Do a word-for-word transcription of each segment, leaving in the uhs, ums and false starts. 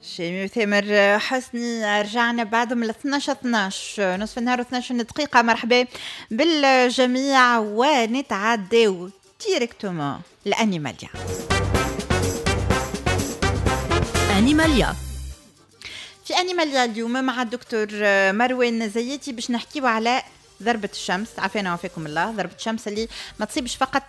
شيماء ثامر حسني، رجعنا بعد من اثناش اثناش نصف النهار واثناش دقيقة. مرحبا بالجميع ونتعداو ديريكتومون لأنيماليا. أنيماليا في أنيماليا اليوم مع الدكتور مروان زياتي باش نحكيو على ضربة الشمس. عافانا وعافاكم الله. ضربة الشمس اللي ما تصيبش فقط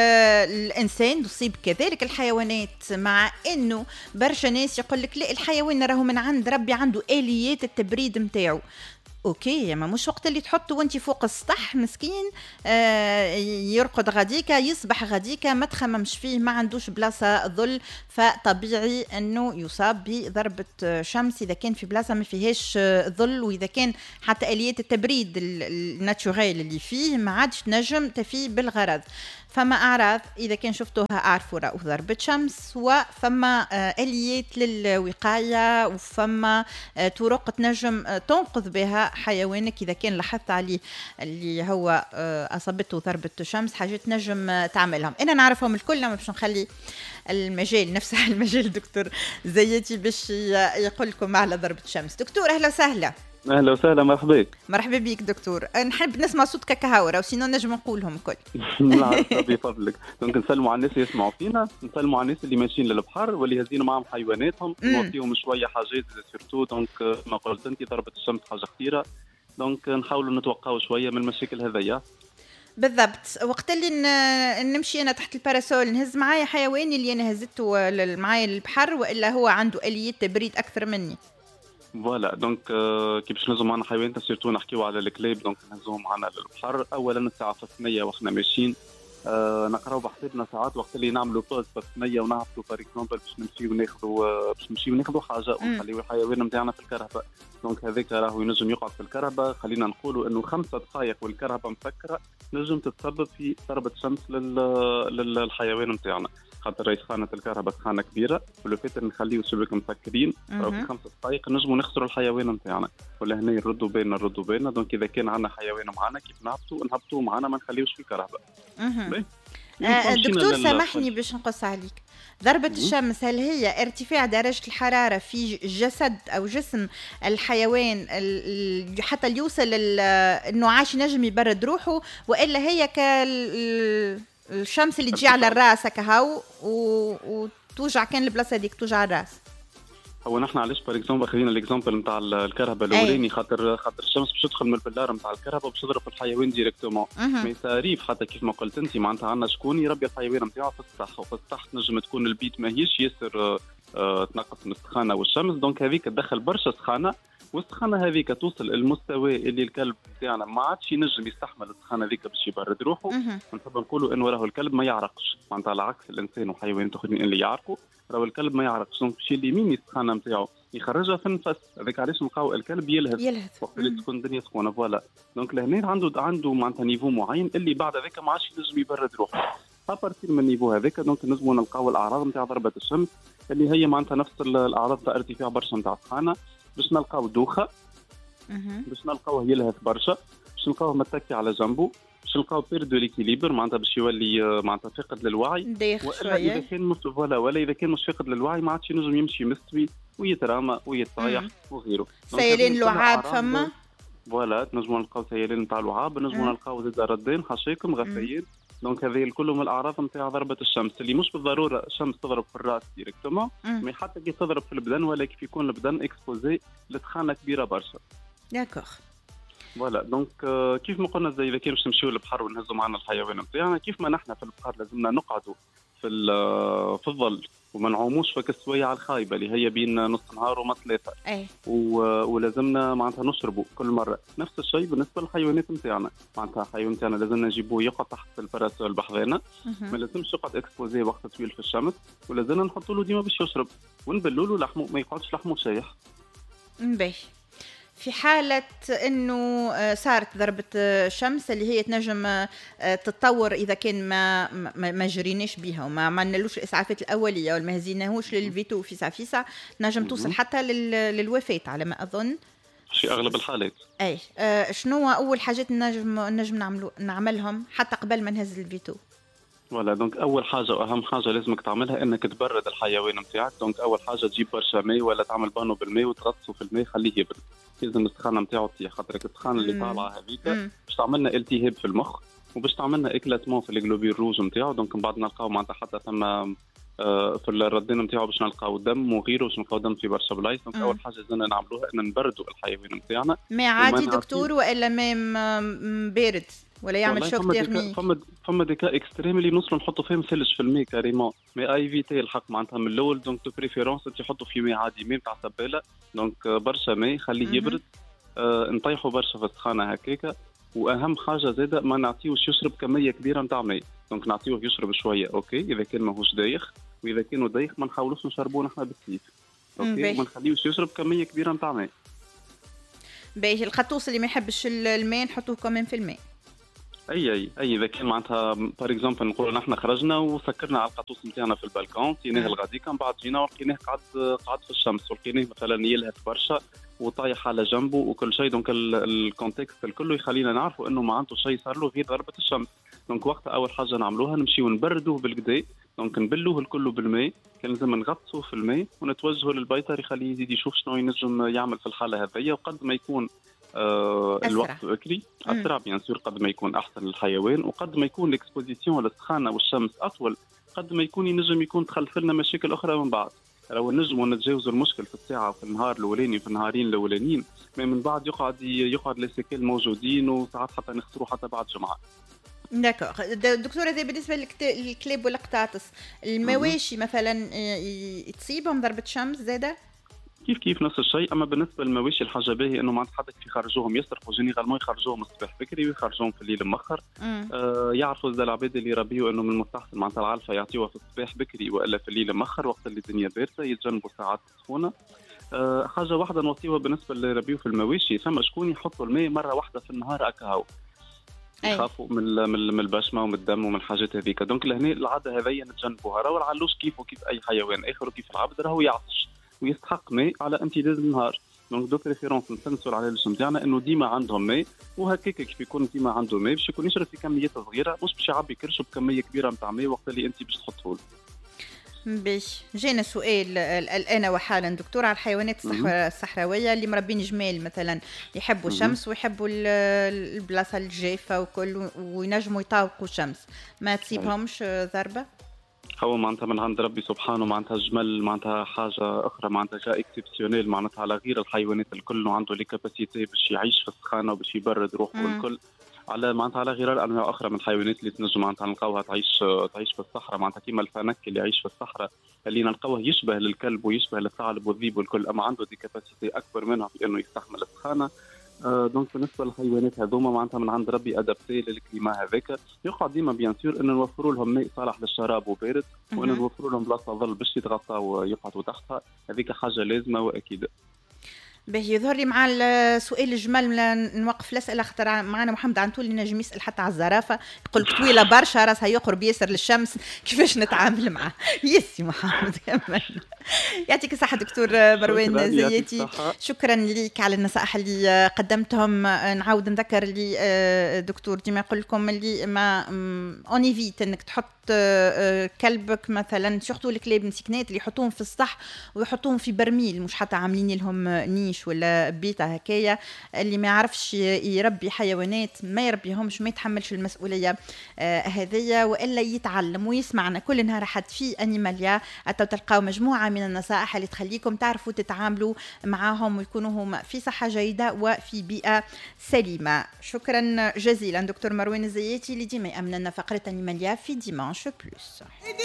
الإنسان، تصيب كذلك الحيوانات، مع إنه برشا ناس يقول لك لا الحيوان راهو من عند ربي عنده آليات التبريد متاعو. اوكي، ما مش وقت اللي تحطه وانت فوق السطح مسكين آه يرقد غاديكا يصبح غاديكا ما تخممش فيه، ما عندوش بلاصه ظل، فطبيعي انه يصاب بضربه شمس اذا كان في بلاصه ما فيهاش ظل، واذا كان حتى اليات التبريد الناتشوريل اللي فيه ما عادش نجم تفي بالغرض. فما أعراض إذا كان شفتوها أعرفوا رأوا ضربة شمس، وفما آليات للوقاية، وفما طرق تنجم تنقذ بها حيوانك إذا كان لاحظت عليه اللي هو أصابته ضربة شمس، حاجات نجم تعملهم. أنا نعرفهم الكل، ما باش نخلي المجال نفسه المجال دكتور زياتي باش يقول لكم على ضربة شمس. دكتور أهلا وسهلا. اهلا وسهلا، مرحبا مرحبا بك دكتور. نحب نسمع صوتك كهاورة وسينو نجم نقولهم الكل. نعرف بفضلك. دونك نسلموا على الناس اللي يسمعوا فينا، نسلموا على الناس اللي ماشيين للبحر واللي هازين معهم حيواناتهم، نعطيهم شويه حاجات سيرتو. دونك ما قلت انت ضربه الشمس حاجه خطيره، دونك نحاولوا نتوقعوا شويه من المشاكل هذيا. بالضبط. وقت اللي نمشي انا تحت الباراسول نهز معايا حيواني اللي انا هزته معايا للبحر، والا هو عنده اليات تبريد اكثر مني؟ فوالا، دونك كي باش نهزوا معنا حيوانات سيرتو نحكيو على الكلاب، دونك نهزوهم معنا للبحر. اولا الساعه في الثنيه واحنا ماشيين آه نقراو بحسابنا ساعات وقت اللي نعملوا بوز في الثنيه ونهبطوا بار اكزومبل باش نمشيو ناخذوا آه باش نمشيو ناخذوا حاجه ونخليو الحيوان نتاعنا في الكهرباء. دونك هذاك راهو ينجم يقعد في الكهرباء. خلينا نقولوا انه خمسة دقائق والكهرباء مسكره نجم تتسبب في ضربه شمس لل... للحيوان نتاعنا، خاطر راهي سخانه الكهرباء سخانه كبيره، ولو فات نخليو الشباك مسكرين راهو في خمسة دقائق نجموا نخسروا الحيوان نتاعنا، ولا هنا نردوا بالنا نردوا بالنا. دونك اذا كان عندنا حيوان معنا كيف نهبطوا نهبطوه معنا، ما نخليوش في الكهرباء. آه دكتور سامحني باش نقص عليك، ضربة الشمس هل هي ارتفاع درجة الحرارة في جسد أو جسم الحيوان حتى يوصل إنه عاش نجم يبرد روحه، وإلا هي كالشمس اللي تجي على الرأس كهو وتوجع كان البلاصة ديك توجع الرأس؟ هو نحن علاش بار اكزومبل خلينا الاكزومبل نتاع الكهرباء الاولاني، خاطر خاطر الشمس باش تدخل من البلار نتاع الكهرباء باش تضرب الحيوان ديريكتومون. مي تعريف حتى كيف ما قلت انت معناتها عندنا شكون يربي الحيوان نتاعو في السطح، وفي السطح نجم تكون البيت ماهيش ياسر آه تنقص من السخانه والشمس، دونك هذيك تدخل برشا سخانه، والسخانه هذيك توصل المستوى اللي الكلب نتاعنا ما عادش ينجم يستحمل السخانه هذيك باش يبرد روحه. ونحب نقولوا انه راهو الكلب ما يعرقش، معناتها على عكس الانسان وحيوانات اخرين اللي يعرقوا، راهو الكلب ما يعرقش. دونك شي اللي مين السخانه نتاعو يخرجها في النفس، هذاك علاش نلقاو الكلب يلهث يلهث وقت اللي تكون الدنيا سخونه. فوالا، دونك لهنا عنده عنده معناتها نيفو معين اللي بعد هذاك ما عادش ينجم يبرد روحه. ابارتير من النيفو هذاك دونك نجموا نلقاو الاعراض نتاع ضربه الشمس اللي هي معناتها نفس الاعراض تاع ارتفاع برشا نتاع السخانه، باش نلقاو دوخه، باش نلقاوه يلهث برشا، باش نلقاوه متكي على جنبه، باش نلقاو بير دو ليكيليبر معناتها باش يولي معناتها فاقد للوعي، ولا اذا كان مش فوالا ولا اذا كان مش فاقد للوعي ما عادش ينجم يمشي مستوي ويترامى ويتطايح وغيره. سيلين لعاب فما فوالا، نجموا نلقاو سيلين نتاع اللعاب، نجموا نلقاو زيد ردين حشيكم غثيين. دونك هذه كلهم الاعراض نتاع ضربه الشمس اللي مش بالضروره الشمس تضرب في الراس ديريكتومون، مي حتى كي تضرب في البدن ولا كيف يكون البدن اكسبوزي لسخانه كبيره برشا. داكوغ. فوالا، دونك كيف ما قلنا زي اذا كان باش نمشيو للبحر ونهزوا معنا الحيوان نتاعنا، كيف ما نحن في البحر لازمنا نقعدوا في في الظل وما نعوموش فك السويعه الخايبه اللي هي بين نص نهار وما ثلاثه، اي ولازمنا معناتها نشربوا كل مره. نفس الشيء بالنسبه للحيوانات نتاعنا، معناتها الحيوان نتاعنا لازمنا نجيبوه يقعد تحت الباراسول بحذانا، ما لازمش يقعد اكسبوزي وقت طويل في الشمس، ولازمنا نحطوا له ديما باش يشرب ونبلوا له لحمه ما يقعدش لحمه شايح. باهي. في حالة أنه صارت ضربة شمس اللي هي تنجم تتطور إذا كان ما ما جريناش بها وما عملنالوش الإسعافات الأولية وما هزيناهوش للفيتو في ساعة في ساعة، نجم توصل حتى للوفاة على ما أظن في أغلب الحالات. أي آه شنو أول حاجات نجم نجم نعملو نعملهم حتى قبل ما نهز الفيتو؟ ولا دونك اول حاجه واهم حاجه لازمك تعملها انك تبرد الحيوان نتاعك. دونك اول حاجه تجيب برشا ماء ولا تعمل بانو بالماء وتغطسه في الماء خليه يبرد. لازم السخانه نتاعو تطيح، خاطر السخانه اللي طالعه هذيك باش تعملنا التهاب في المخ وباش تعملنا اكلاتمون في الجلوبيل روج نتاعو. دونك من بعد نلقاو معناتها حتى ثم في الردين نتاعو باش نلقاو دم وغيره، باش نلقاو دم في برشا بلايص. دونك اول حاجه لازمنا نعملوها ان نبردوا الحيوان نتاعنا. ماء عادي دكتور ولا ماء بارد ولا يعمل شوك تيرميك؟ فما فما ديكا اكستريم اللي نوصلوا نحطوا فيهم ثلج في الماء كاريمون، مي ايفيتي الحق معناتها من الاول. دونك دو بريفيرونس انت حطوا في ماء عادي، ماء تاع سباله. دونك برشا ماء خليه يبرد، آه نطيحوا برشا في السخانه هكاكا. واهم حاجه زاده ما نعطيوش يشرب كميه كبيره نتاع ماء. دونك نعطيوه يشرب شويه اوكي اذا كان ماهوش دايخ، واذا كانوا دايخ ما نحاولوش نشربوه نحن بالكيف اوكي، وما نخليوش يشرب كميه كبيره نتاع ماء. باهي القطوس اللي ما يحبش الماء نحطوه كمان في الماء. اي اي اي اذا كان معناتها بار اكزومبل نقولوا نحن خرجنا وسكرنا على القطوس نتاعنا في البالكون، تيناه الغاديكا من بعد جينا ولقيناه قعد قعد في الشمس، ولقيناه مثلا يلهث برشا وطايح على جنبه وكل شيء. دونك الكونتكست الكل يخلينا نعرفوا انه معناته شيء صار له غير ضربه الشمس. دونك وقتها اول حاجه نعملوها نمشيو نبردوه بالكدا. دونك نبلوه الكل بالماء، كان لازم نغطسوه في الماء ونتوجهوا للبيطري يخليه يزيد يشوف شنو ينجم يعمل في الحاله هذيا. وقد ما يكون آه الوقت بكري اسرع بيان سور، قد ما يكون احسن للحيوان، وقد ما يكون الاكسبوزيسيون للسخانه والشمس اطول، قد ما يكون ينجم يكون تخلف لنا مشاكل اخرى من بعد. لو نجموا نتجاوزوا المشكل في الساعه وفي النهار الاولاني وفي النهارين الاولانيين، من بعد يقعد يقعد لي سيكل موجودين وساعات حتى نخسروا حتى بعد جمعه. دكتور دكتور هذا بالنسبه للكلاب والقطاطس، المواشي مثلا تصيبهم ضربه شمس زاده؟ كيف كيف نفس الشيء. اما بالنسبه للمواشي الحاجه باهي انه ما حدك يخرجوهم يسرقوا جينيرالمون، يخرجوهم الصباح بكري ويخرجوهم في الليل مؤخر. آه يعرفوا زاد العباد اللي يربيوا انه من المستحسن معناتها العلفه يعطيوها في الصباح بكري والا في الليل مؤخر وقت اللي الدنيا بارده، يتجنبوا ساعات السخونه. آه حاجه واحده نوصيوها بالنسبه اللي يربيوا في المواشي، ثم شكون يحطوا الماء مره واحده في النهار اكاهو، يخافوا من من البشمه ومن الدم ومن الحاجات هذيك. دونك لهنا العاده هذيا نتجنبوها. راهو العلوش كيف وكيف اي حيوان اخر وكيف العبد راهو يعطش ويستحق ماء على امتداد النهار. دونك دو بريفيرونس نسنسوا على العلوش نتاعنا انه ديما عندهم ماء، وهكاك كيف يكون ديما عنده ماء باش يكون يشرب في كميات صغيره، مش باش يعبي كرشه بكميه كبيره نتاع ماء وقت اللي انت باش تحطه له. باش جينا سؤال الآن وحالا دكتور على الحيوانات الصحراوية اللي مربين جمال مثلا يحبوا الشمس ويحبوا البلاصة الجافة وكل وينجموا يطاوقوا الشمس، ما تصيبهمش ضربة؟ هو معناتها من عند ربي سبحانه معناتها الجمل معناتها حاجة أخرى معناتها جا اكسبسيونيل معناتها على غير الحيوانات الكل، وعنده لي كاباسيتي باش يعيش في السخانة وباش يبرد روحه والكل، على معناتها على غير انواع اخرى من الحيوانات اللي تنجم معناتها نلقاوها تعيش تعيش في الصحراء، معناتها كيما الفنك اللي يعيش في الصحراء اللي نلقاوه يشبه للكلب ويشبه للثعلب والذيب والكل، اما عنده دي كاباسيتي اكبر منها في انه يستحمل السخانه. آه دونك بالنسبه للحيوانات هذوما معناتها من عند ربي ادابتي للكليما هذاك، يقعد ديما بيان سور انه نوفروا لهم ماء صالح للشراب وبارد، وانه نوفروا لهم بلاصه ظل باش يتغطوا ويقعدوا تحتها، هذيك حاجه لازمه واكيده. باهي يظهر لي مع السؤال الجمال نوقف الاسئله خاطر معنا محمد عنتول اللي نجم يسال حتى على الزرافه، يقول طويله برشا راسها يقرب ياسر للشمس، كيفاش نتعامل معها؟ يسي محمد كمان. يعطيك الصحه دكتور مروان زياتي، شكرا لك على النصائح اللي قدمتهم. نعاود نذكر اللي دكتور ديما يقول لكم اللي ما اونيفيت انك تحط كلبك مثلا سورتو الكلاب المسكنات اللي يحطوهم في السطح ويحطوهم في برميل، مش حتى عاملين لهم نيش ولا بيتا هكايا. اللي ما يعرفش يربي حيوانات ما يربيهمش، ما يتحملش المسؤوليه آه هذيا، والا يتعلم ويسمعنا كل نهار حد في انيماليا حتى تلقاو مجموعه من النصائح اللي تخليكم تعرفوا تتعاملوا معاهم ويكونوا هم في صحه جيده وفي بيئه سليمه. شكرا جزيلا دكتور مروان الزياتي اللي ديما يأمن لنا فقره انيماليا في ديمانش بلوس.